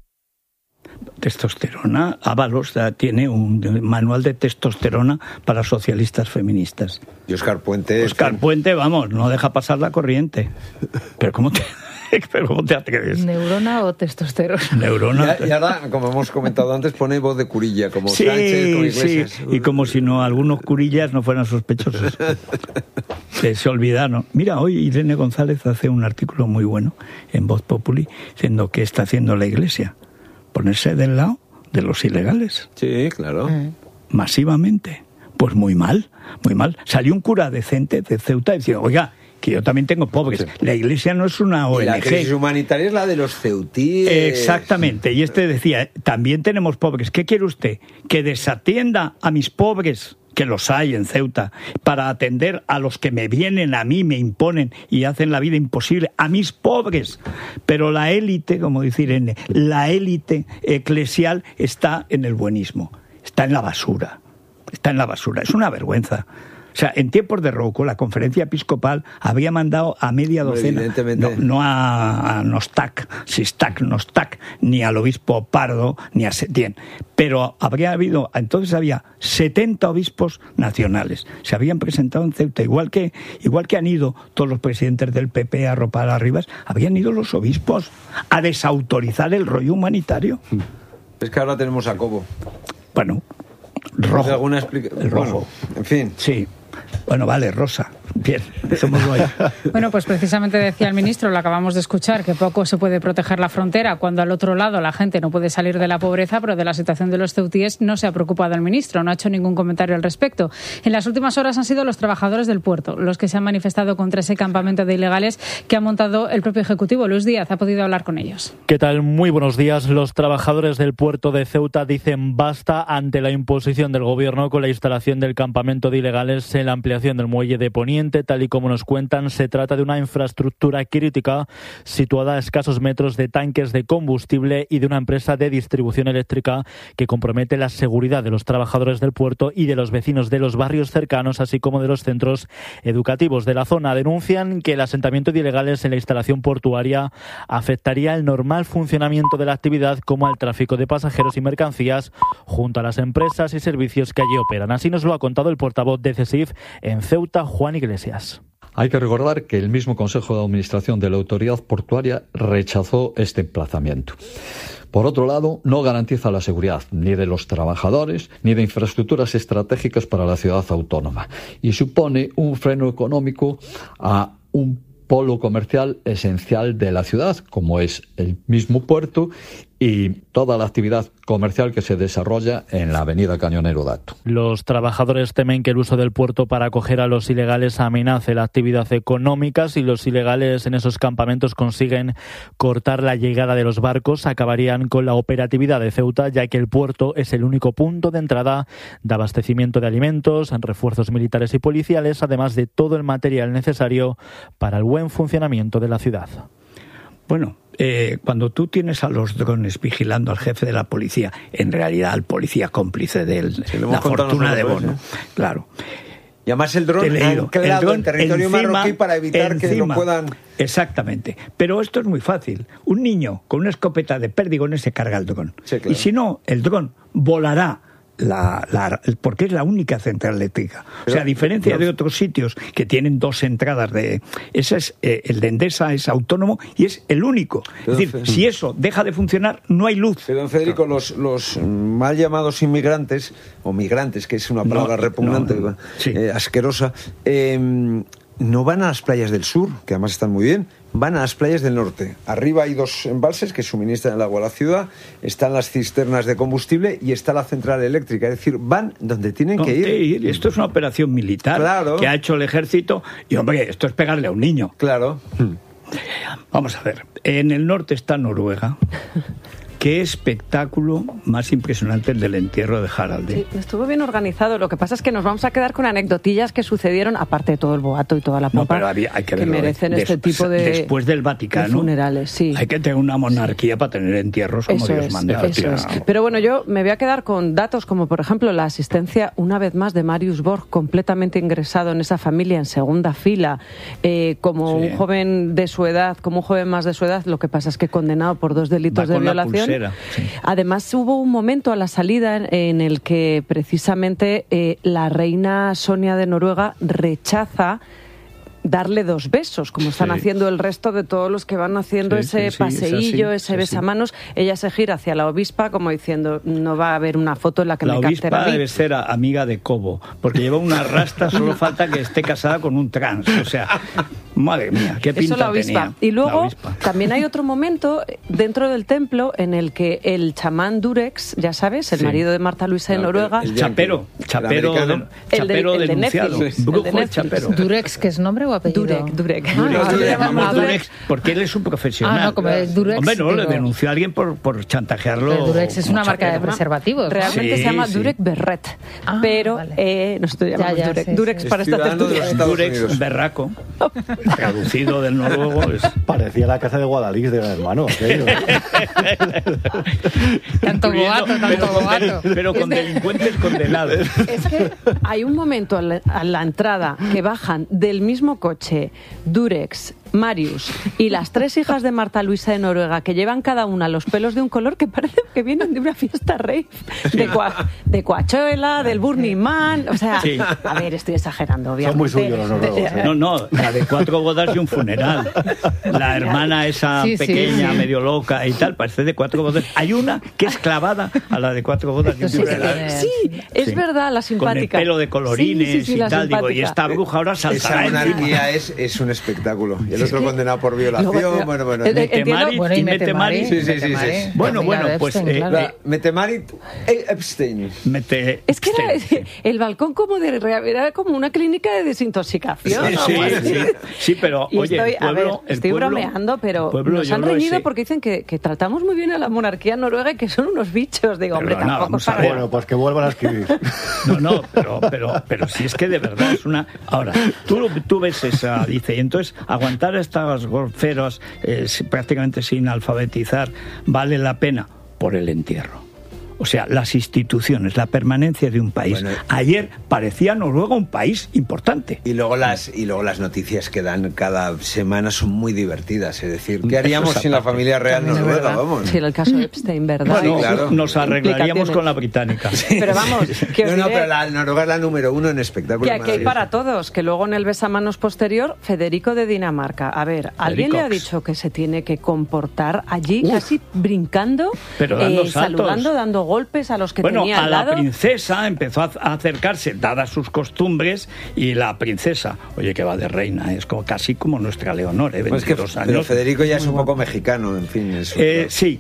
Testosterona, Ábalos tiene un manual de testosterona para socialistas feministas. Y Óscar Puente... Óscar Puente, vamos, no deja pasar la corriente. Pero ¿cómo te atreves? ¿Neurona o testosterona? Neurona. Y ahora, como hemos comentado antes, pone voz de curilla, como Sánchez, como Iglesias. Sí, y como si no algunos curillas no fueran sospechosos. Se olvidaron. Mira, hoy Irene González hace un artículo muy bueno en Voz Populi diciendo que está haciendo la Iglesia. Ponerse del lado de los ilegales. Sí, claro. Masivamente. Pues muy mal, muy mal. Salió un cura decente de Ceuta y decía, oiga, que yo también tengo pobres. Sí. La Iglesia no es una ONG. Y la crisis humanitaria es la de los ceutíes. Exactamente. Y decía, también tenemos pobres. ¿Qué quiere usted? ¿Que desatienda a mis pobres? Que los hay en Ceuta, para atender a los que me vienen a mí, me imponen y hacen la vida imposible, a mis pobres. Pero la élite, como dice Irene, la élite eclesial está en el buenismo, está en la basura, es una vergüenza. O sea, en tiempos de Rouco, la conferencia episcopal había mandado a media docena, no a Nostak, Nostak, ni al obispo Pardo, ni a Setién, pero entonces había 70 obispos nacionales, se habían presentado en Ceuta, igual que han ido todos los presidentes del PP a arropar a Rivas, habían ido los obispos a desautorizar el rollo humanitario. Es que ahora tenemos a Cobo. Bueno, rojo. ¿Alguna el rojo. Bueno, en fin. Sí. Bueno, vale, rosa. Bien, dejémoslo ahí. Bueno, pues precisamente decía el ministro, lo acabamos de escuchar, que poco se puede proteger la frontera cuando al otro lado la gente no puede salir de la pobreza, pero de la situación de los ceutíes no se ha preocupado el ministro, no ha hecho ningún comentario al respecto. En las últimas horas han sido los trabajadores del puerto los que se han manifestado contra ese campamento de ilegales que ha montado el propio Ejecutivo. Luis Díaz ha podido hablar con ellos. ¿Qué tal? Muy buenos días. Los trabajadores del puerto de Ceuta dicen basta ante la imposición del Gobierno con la instalación del campamento de ilegales en la ampliación del muelle de Poniente Concretamente, tal y como nos cuentan, se trata de una infraestructura crítica situada a escasos metros de tanques de combustible y de una empresa de distribución eléctrica que compromete la seguridad de los trabajadores del puerto y de los vecinos de los barrios cercanos, así como de los centros educativos de la zona. Denuncian que el asentamiento de ilegales en la instalación portuaria afectaría el normal funcionamiento de la actividad, como al tráfico de pasajeros y mercancías, junto a las empresas y servicios que allí operan. Así nos lo ha contado el portavoz de CESIF en Ceuta, Juan Iglesias. Hay que recordar que el mismo Consejo de Administración de la Autoridad Portuaria rechazó este emplazamiento. Por otro lado, no garantiza la seguridad ni de los trabajadores ni de infraestructuras estratégicas para la ciudad autónoma y supone un freno económico a un polo comercial esencial de la ciudad, como es el mismo puerto y toda la actividad comercial que se desarrolla en la avenida Cañonero Dato. Los trabajadores temen que el uso del puerto para acoger a los ilegales amenace la actividad económica. Si los ilegales en esos campamentos consiguen cortar la llegada de los barcos, acabarían con la operatividad de Ceuta, ya que el puerto es el único punto de entrada de abastecimiento de alimentos, refuerzos militares y policiales, además de todo el material necesario para el buen funcionamiento de la ciudad. Bueno, cuando tú tienes a los drones vigilando al jefe de la policía, en realidad al policía cómplice de la fortuna de Bono, claro. Y además el dron anclado en territorio marroquí para evitar que lo puedan... Exactamente. Pero esto es muy fácil. Un niño con una escopeta de perdigones se carga el dron. Sí, claro. Y si no, el dron volará porque es la única central eléctrica. O sea, a diferencia de otros sitios que tienen dos entradas el de Endesa es autónomo y es el único. Es decir, si eso deja de funcionar, no hay luz. Pero, don Federico, los mal llamados inmigrantes, o migrantes, que es una palabra repugnante, asquerosa, no van a las playas del sur, que además están muy bien, van a las playas del norte. Arriba hay dos embalses que suministran el agua a la ciudad, están las cisternas de combustible y está la central eléctrica. Es decir, van donde tienen que ir. Esto es una operación militar que ha hecho el ejército y, hombre, esto es pegarle a un niño. Claro. Vamos a ver, en el norte está Noruega. Qué espectáculo más impresionante el del entierro de Harald. Sí, estuvo bien organizado. Lo que pasa es que nos vamos a quedar con anecdotillas que sucedieron, aparte de todo el boato y toda la pompa, pero hay que merecen este tipo de después del Vaticano, de funerales. Sí. Hay que tener una monarquía para tener entierros como Dios manda. Eso es. Pero bueno, yo me voy a quedar con datos como, por ejemplo, la asistencia, una vez más, de Marius Borg, completamente ingresado en esa familia en segunda fila, como un joven de su edad, como un joven más de su edad. Lo que pasa es que condenado por 2 delitos de violación. Sí. Además, hubo un momento a la salida en el que precisamente la reina Sonia de Noruega rechaza darle 2 besos, como están haciendo el resto de todos los que van haciendo ese paseillo, ese besamanos. Ella se gira hacia la obispa como diciendo, no va a haber una foto en la que me capten a mí. La obispa debe ser amiga de Cobo, porque lleva una rasta, solo falta que esté casada con un trans. O sea, madre mía, qué pinta eso la obispa tenía. Y luego también hay otro momento dentro del templo en el que el chamán Durex, ya sabes, el marido de Marta Luisa de Noruega, el chapero denunciado, brujo el chapero. Durex, ¿qué es nombre o apellido? Durek. Durex, porque él es un profesional. No, como es Durex. Hombre, no, le denunció a alguien por chantajearlo. Pero Durex es una marca de preservativos. Realmente se llama Durek Berret, pero nosotros llamamos Durek. Durex para esta tertulia. Durex berraco, traducido del noruego. Parecía la casa de Guadalix de hermano. Tanto boato. Pero con delincuentes condenados. Es que hay un momento a la entrada que bajan del mismo coche Durex, Marius y las 3 hijas de Marta Luisa de Noruega, que llevan cada una los pelos de un color que parece que vienen de una fiesta rave, de Coachella, del Burning Man. O sea, a ver, estoy exagerando, obviamente. Son muy suyos los noruegos. No, la de 4 bodas y un funeral. La hermana esa pequeña, medio loca y tal, parece de 4 bodas. Hay una que es clavada a la de 4 bodas y un funeral. Sí, es verdad, la simpática. Con el pelo de colorines y tal. Digo, y esta bruja ahora saltará. Esa monarquía es un espectáculo. El otro condenado por violación. Bueno. Metemari. Sí. Bueno, pues... Metemari Epstein. Es que era el balcón era como una clínica de desintoxicación. Sí, pero oye, estoy bromeando, pero nos han reñido porque dicen que tratamos muy bien a la monarquía noruega y que son unos bichos. Digo, hombre, tampoco para... Bueno, pues que vuelvan a escribir. No, pero si es que de verdad es una... Ahora, tú ves esa, dice, y entonces aguantar estas golferas prácticamente sin alfabetizar vale la pena por el entierro. O sea, las instituciones, la permanencia de un país. Bueno, ayer parecía Noruega un país importante. Y luego las noticias que dan cada semana son muy divertidas. Es decir, ¿qué haríamos sin la familia real noruega? Vamos. Sí, el caso de Epstein, ¿verdad? Bueno, sí, claro. Nos arreglaríamos con la británica. Sí. Pero vamos, que os diré, pero la Noruega es la número 1 en espectáculos. Que aquí hay para todos, que luego en el besamanos posterior, Federico de Dinamarca. A ver, ¿alguien le ha dicho que se tiene que comportar allí casi brincando, saludando, dando golpes a los que tenía al lado? La princesa empezó a acercarse, dadas sus costumbres, y la princesa, oye, que va de reina, es como, casi como nuestra Leonor, 22 años. Pero Federico ya es un poco mexicano, en fin. Sí,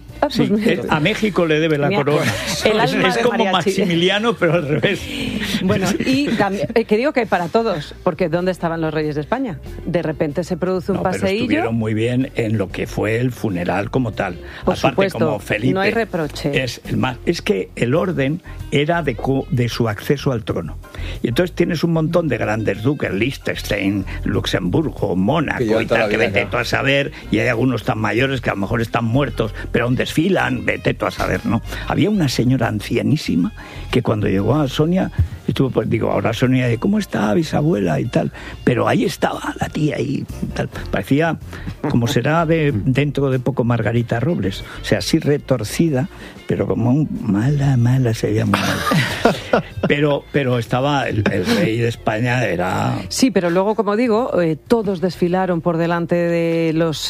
a México le debe la corona. Es como Maximiliano, pero al revés. Bueno, y también, que digo que hay para todos, porque ¿dónde estaban los reyes de España? De repente se produce un paseillo. Pero estuvieron muy bien en lo que fue el funeral como tal. Por Aparte, supuesto, como Felipe, no hay reproche. Es que el orden era de su acceso al trono. Y entonces tienes un montón de grandes duques, Liechtenstein, Luxemburgo, Mónaco y tal, que vete tú a saber, y hay algunos tan mayores que a lo mejor están muertos, pero aún desfilan, vete tú a saber, ¿no? Había una señora ancianísima que cuando llegó a Sonia, estuvo, pues digo, ahora Sonia, ¿cómo está bisabuela y tal? Pero ahí estaba la tía y tal. Parecía como será dentro de poco Margarita Robles, o sea, así retorcida, pero como mala, se veía muy mal. Pero estaba el rey de España, era... Sí, pero luego, como digo, todos desfilaron por delante de los...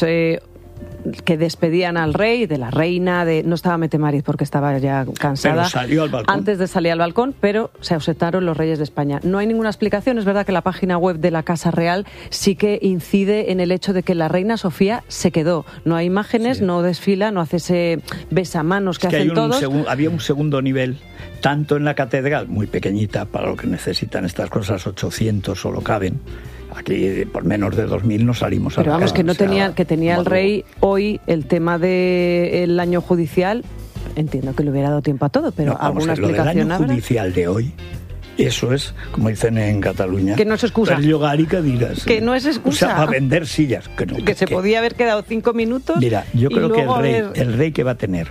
que despedían al rey, de la reina, no estaba Metemari porque estaba ya cansada. Pero salió al balcón. Antes de salir al balcón, pero se ausentaron los reyes de España. No hay ninguna explicación, es verdad que la página web de la Casa Real sí que incide en el hecho de que la reina Sofía se quedó. No hay imágenes, no desfila, no hace ese besamanos que hacen todos. Había un segundo nivel, tanto en la catedral, muy pequeñita para lo que necesitan estas cosas, 800 solo caben. Aquí por menos de 2.000 no salimos a la calle. Pero vamos, que tenía el rey hoy el tema del año judicial. Entiendo que le hubiera dado tiempo a todo, pero alguna explicación habrá. Lo del año judicial de hoy, eso es, como dicen en Cataluña, que no es excusa. Dirás, que no es excusa. O sea, para vender sillas. Que se podía haber quedado 5 minutos. Mira, yo creo que el rey que va a tener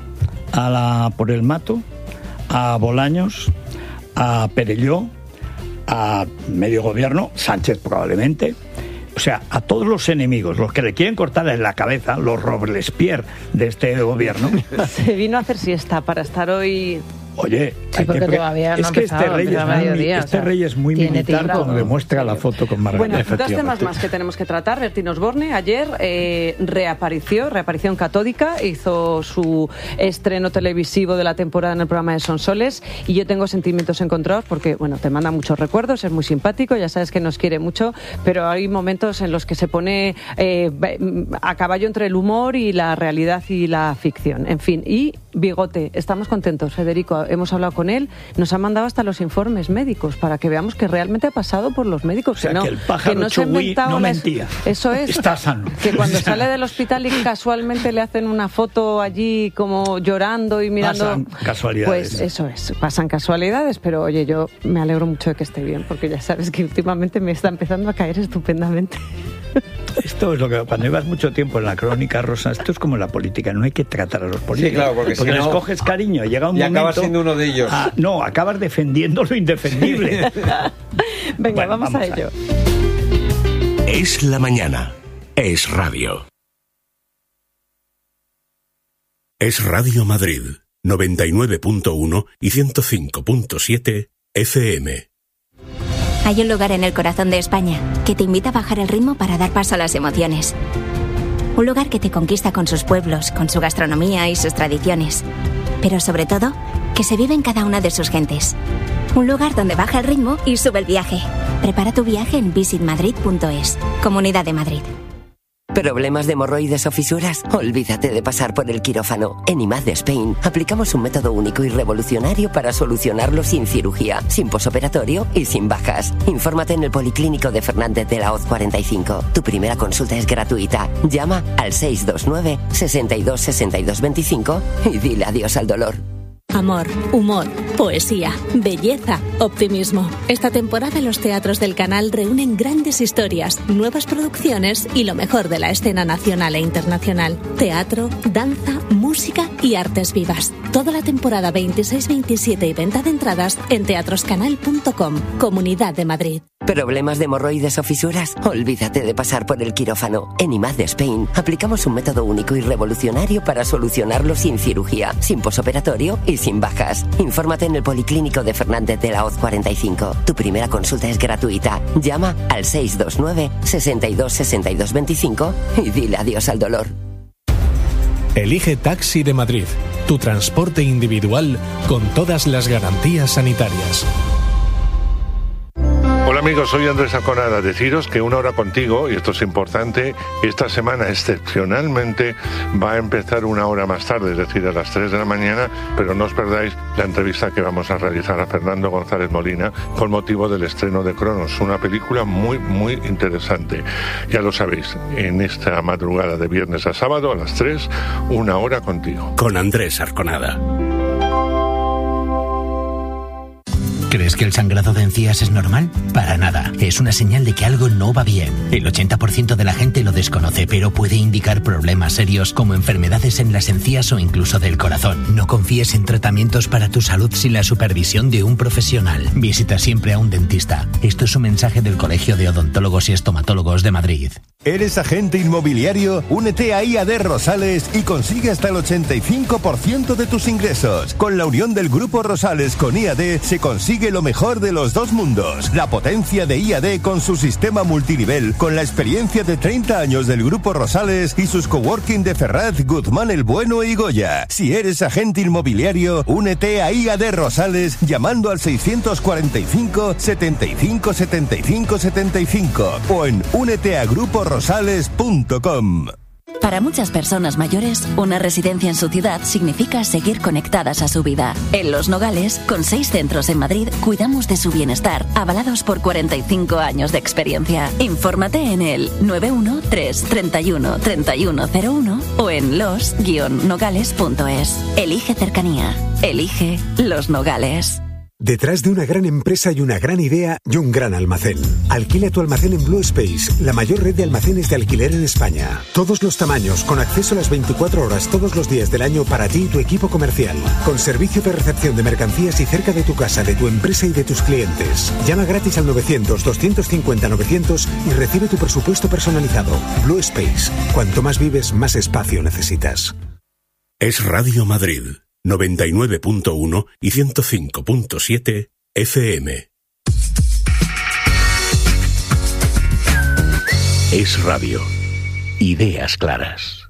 por el Mato, a Bolaños, a Perelló, a medio gobierno, Sánchez probablemente, o sea, a todos los enemigos, los que le quieren cortar en la cabeza, los Robespierre de este gobierno. Se vino a hacer siesta para estar hoy... Oye, sí, porque todavía no es que este rey es muy militar, como demuestra la foto con Margarita. Bueno, dos temas más que tenemos que tratar. Bertín Osborne ayer reaparición catódica, hizo su estreno televisivo de la temporada en el programa de Sonsoles, y yo tengo sentimientos encontrados porque, bueno, te manda muchos recuerdos, es muy simpático, ya sabes que nos quiere mucho, pero hay momentos en los que se pone a caballo entre el humor y la realidad y la ficción. En fin, y Bigote, estamos contentos, Federico, hemos hablado con él, nos ha mandado hasta los informes médicos para que veamos que realmente ha pasado por los médicos. O sea, que el pájaro Chugui no mentía. Eso es. Está sano. Que cuando sale del hospital y casualmente le hacen una foto allí como llorando y mirando... Pasan casualidades. Pues eso es, pasan casualidades, pero oye, yo me alegro mucho de que esté bien, porque ya sabes que últimamente me está empezando a caer estupendamente. Esto es lo que cuando llevas mucho tiempo en la crónica, Rosa, esto es como en la política, no hay que tratar a los políticos. Sí, claro, porque si les coges cariño, llega un momento... Y acabas siendo uno de ellos. No, acabas defendiendo lo indefendible. Venga, bueno, vamos a ello. Es la mañana. Es radio. Es Radio Madrid, 99.1 y 105.7 FM. Hay un lugar en el corazón de España que te invita a bajar el ritmo para dar paso a las emociones. Un lugar que te conquista con sus pueblos, con su gastronomía y sus tradiciones. Pero sobre todo, que se vive en cada una de sus gentes. Un lugar donde baja el ritmo y sube el viaje. Prepara tu viaje en visitmadrid.es. Comunidad de Madrid. ¿Problemas de hemorroides o fisuras? Olvídate de pasar por el quirófano. En IMAD Spain aplicamos un método único y revolucionario para solucionarlo sin cirugía, sin posoperatorio y sin bajas. Infórmate en el Policlínico de Fernández de la Hoz 45. Tu primera consulta es gratuita. Llama al 629 62 62 25 y dile adiós al dolor. Amor, humor, poesía, belleza, optimismo. Esta temporada los teatros del canal reúnen grandes historias, nuevas producciones y lo mejor de la escena nacional e internacional. Teatro, danza, música y artes vivas. Toda la temporada 26-27 y venta de entradas en teatroscanal.com, Comunidad de Madrid. ¿Problemas de hemorroides o fisuras? Olvídate de pasar por el quirófano. En IMAD Spain aplicamos un método único y revolucionario para solucionarlo sin cirugía, sin posoperatorio y sin bajas. Infórmate en el Policlínico de Fernández de la Hoz 45. Tu primera consulta es gratuita. Llama al 629 62 62 25 y dile adiós al dolor. Elige Taxi de Madrid, tu transporte individual con todas las garantías sanitarias. Hola amigos, soy Andrés Arconada. Deciros que Una Hora Contigo, y esto es importante, esta semana excepcionalmente va a empezar una hora más tarde, es decir, a las 3 de la mañana, pero no os perdáis la entrevista que vamos a realizar a Fernando González Molina con motivo del estreno de Cronos, una película muy, muy interesante. Ya lo sabéis, en esta madrugada de viernes a sábado a las 3, Una Hora Contigo. Con Andrés Arconada. ¿Crees que el sangrado de encías es normal? Para nada. Es una señal de que algo no va bien. El 80% de la gente lo desconoce, pero puede indicar problemas serios como enfermedades en las encías o incluso del corazón. No confíes en tratamientos para tu salud sin la supervisión de un profesional. Visita siempre a un dentista. Esto es un mensaje del Colegio de Odontólogos y Estomatólogos de Madrid. ¿Eres agente inmobiliario? Únete a IAD Rosales y consigue hasta el 85% de tus ingresos. Con la unión del Grupo Rosales con IAD se consigue lo mejor de los dos mundos. La potencia de IAD con su sistema multinivel, con la experiencia de 30 años del Grupo Rosales y sus coworking de Ferraz, Guzmán el Bueno y Goya. Si eres agente inmobiliario, únete a IAD Rosales llamando al 645 75 75 75 o en úneteagruporosales.com. Para muchas personas mayores, una residencia en su ciudad significa seguir conectadas a su vida. En Los Nogales, con 6 centros en Madrid, cuidamos de su bienestar, avalados por 45 años de experiencia. Infórmate en el 913 31 3101 o en los-nogales.es. Elige cercanía. Elige Los Nogales. Detrás de una gran empresa hay una gran idea y un gran almacén. Alquila tu almacén en Blue Space, la mayor red de almacenes de alquiler en España. Todos los tamaños, con acceso a las 24 horas todos los días del año para ti y tu equipo comercial. Con servicio de recepción de mercancías y cerca de tu casa, de tu empresa y de tus clientes. Llama gratis al 900-250-900 y recibe tu presupuesto personalizado. Blue Space. Cuanto más vives, más espacio necesitas. Es Radio Madrid. 99.1 y 105.7 FM. Es radio. Ideas claras.